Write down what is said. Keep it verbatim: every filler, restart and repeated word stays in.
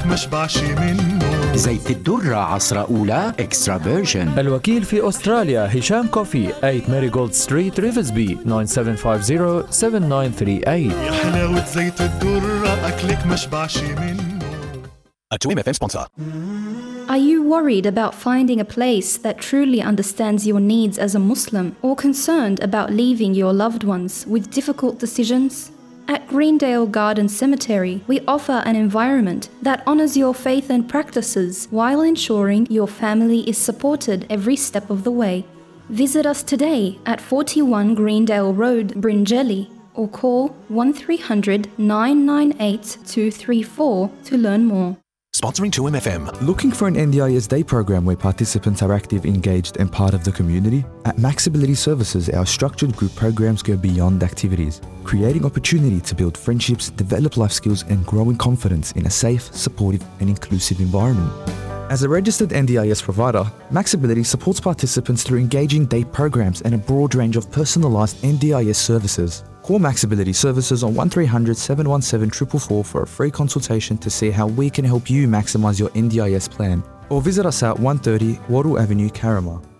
مشبعش منه. زيت الدرة عصرة أولى إكسترا فيرجن. الوكيل في أستراليا هشام كوفي ثمانية ماريغولد ستريت ريفزبي تسعة سبعة خمسة صفر سبعة تسعة ثلاثة ثمانية. يا حلاوة زيت الدرة أكلك مشبعش منه. A two M F M sponsor. Are you worried about finding a place that truly understands your needs as a Muslim, or concerned about leaving your loved ones with difficult decisions? At Greendale Garden Cemetery, we offer an environment that honours your faith and practices while ensuring your family is supported every step of the way. Visit us today at forty-one Greendale Road, Bringelly, or call one three hundred nine nine eight two three four to learn more. Sponsoring two M F M. Looking for an N D I S day program where participants are active, engaged and part of the community? At Maxability Services, our structured group programs go beyond activities, creating opportunity to build friendships, develop life skills and growing confidence in a safe, supportive and inclusive environment. As a registered N D I S provider, Maxability supports participants through engaging day programs and a broad range of personalised N D I S services. Call Maxability Services on one three hundred seven one seven four four four for a free consultation to see how we can help you maximise your N D I S plan, or visit us at one thirty Wattle Avenue, Carramar.